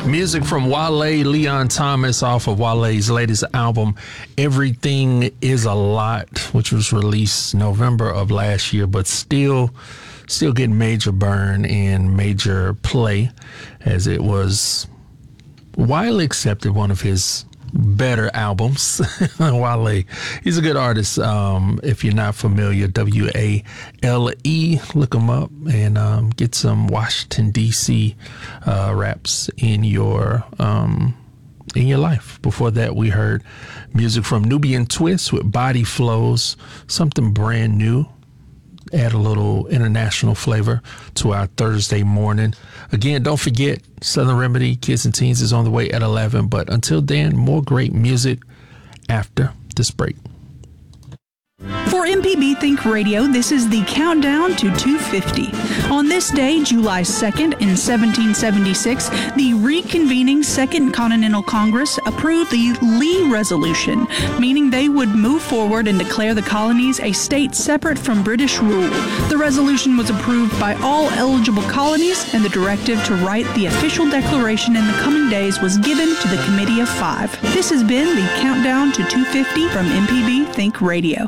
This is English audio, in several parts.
Music from Wale, Leon Thomas off of Wale's latest album, Everything Is a Lot, which was released November of last year, but still getting major burn and major play, as it was widely accepted one of his better albums. Wale, he's a good artist. If you're not familiar, W-A-L-E, look him up and get some Washington D.C. raps in your life. Before that, we heard music from Nubian Twist with Body Flows, something brand new. Add a little international flavor to our Thursday morning. Again, don't forget, Southern Remedy Kids and Teens is on the way at 11. But until then, more great music after this break. For MPB Think Radio, this is the countdown to 250. On this day, July 2nd, in 1776, the reconvening Second Continental Congress approved the Lee Resolution, meaning they would move forward and declare the colonies a state separate from British rule. The resolution was approved by all eligible colonies, and the directive to write the official declaration in the coming days was given to the Committee of Five. This has been the countdown to 250 from MPB Think Radio.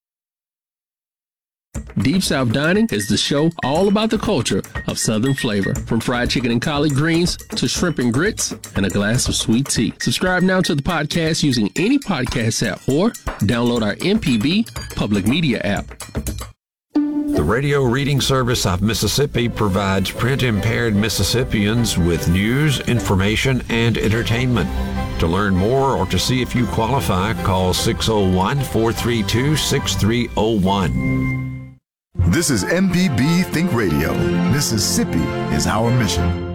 Deep South Dining is the show all about the culture of Southern flavor, from fried chicken and collard greens to shrimp and grits and a glass of sweet tea. Subscribe now to the podcast using any podcast app or download our MPB Public Media app. The Radio Reading Service of Mississippi provides print-impaired Mississippians with news, information, and entertainment. To learn more or to see if you qualify, call 601-432-6301. This is MPB Think Radio. Mississippi is our mission.